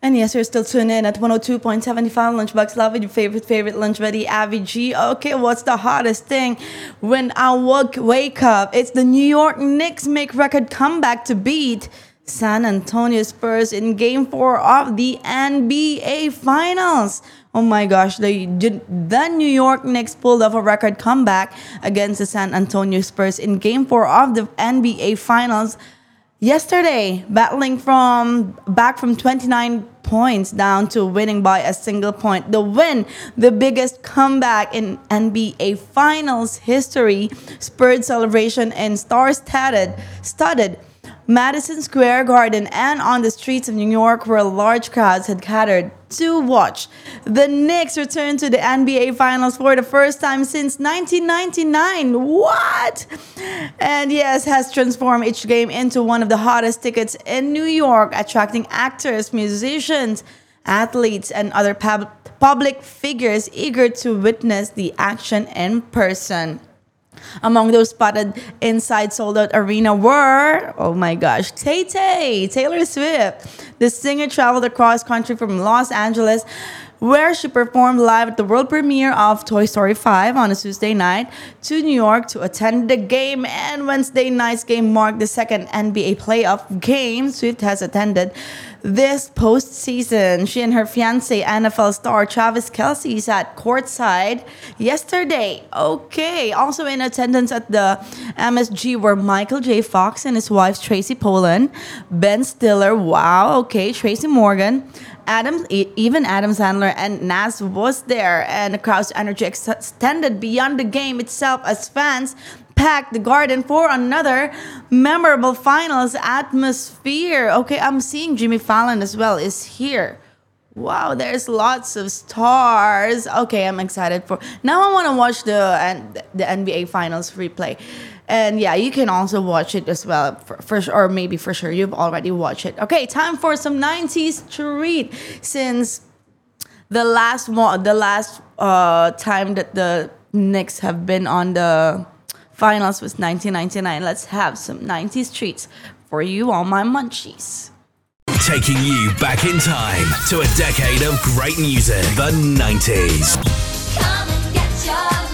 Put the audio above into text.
And yes, you're still tuned in at 102.75 Lunchbox Love with your favorite lunch buddy, Abby G. Okay, what's the hottest thing when I wake up? It's the New York Knicks make record comeback to beat San Antonio Spurs in Game 4 of the NBA Finals. Oh my gosh, the New York Knicks pulled off a record comeback against the San Antonio Spurs in Game 4 of the NBA Finals yesterday, battling back from 29 points down to winning by a single point. The win, the biggest comeback in NBA Finals history, spurred celebration in star-studded Madison Square Garden and on the streets of New York, where large crowds had gathered to watch the Knicks return to the NBA Finals for the first time since 1999. What? And yes, has transformed each game into one of the hottest tickets in New York, attracting actors, musicians, athletes, and other public figures eager to witness the action in person. Among those spotted inside sold-out arena were, oh my gosh, Taylor Swift. The singer traveled across country from Los Angeles, where she performed live at the world premiere of Toy Story 5 on a Tuesday night, to New York to attend the game. And Wednesday night's game marked the second NBA playoff game Swift has attended this postseason. She and her fiancé, NFL star Travis Kelce, sat courtside yesterday. Okay, also in attendance at the MSG were Michael J. Fox and his wife Tracy Pollan, Ben Stiller, wow, okay, Tracy Morgan, even Adam Sandler and Nas was there, and the crowd's energy extended beyond the game itself as fans packed the Garden for another memorable finals atmosphere. Okay, I'm seeing Jimmy Fallon as well is here. Wow, there's lots of stars. Okay, I'm excited for now. I want to watch the NBA Finals replay. And yeah, you can also watch it as well, for or maybe for sure you've already watched it. Okay, time for some 90s treat. Since the last time that the Knicks have been on the finals was 1999, let's have some 90s treats for you, all my munchies. Taking you back in time to a decade of great music, the 90s. Come and get your